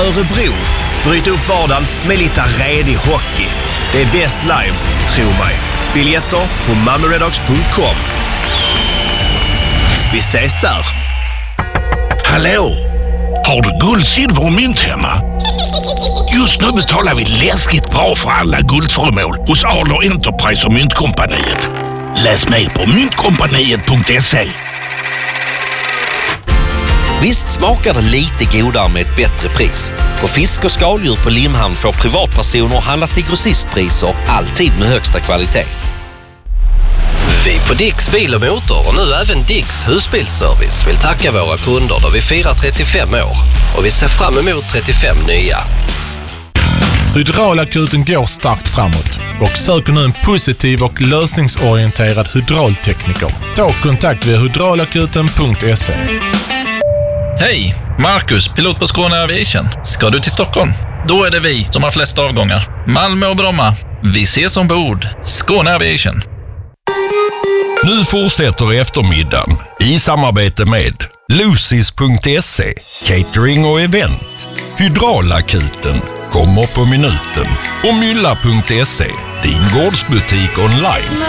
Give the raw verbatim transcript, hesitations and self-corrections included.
Örebro. Bryt upp vardagen med lite redig hockey. Det är bäst live, tro mig. Biljetter på malmö redhawks punkt com. Vi ses där. Hallå! Har du guld, silver och mynt hemma? Just nu betalar vi läskigt bra för alla guldföremål hos Adler Enterprise och Myntkompaniet. Läs mer på myntkompaniet punkt se. Visst smakar det lite godare med ett bättre pris. På fisk och skaldjur på Limhamn får privatpersoner handla till grossistpriser, alltid med högsta kvalitet. Vi på Dicks Bil och Motor och nu även Dicks Husbilsservice vill tacka våra kunder då vi firar trettiofem år och vi ser fram emot trettiofem nya. Hydraulakuten går starkt framåt och söker nu en positiv och lösningsorienterad hydraultekniker. Ta kontakt via hydraulakuten punkt se. Hej, Marcus, pilot på Skåne Aviation. Ska du till Stockholm? Då är det vi som har flest avgångar. Malmö och Bromma. Vi ses ombord. Skåne Aviation. Nu fortsätter eftermiddagen i samarbete med Lucis punkt se, catering och event, Hydraulakuten, kommer på minuten och Mylla punkt se, din gårdsbutik online.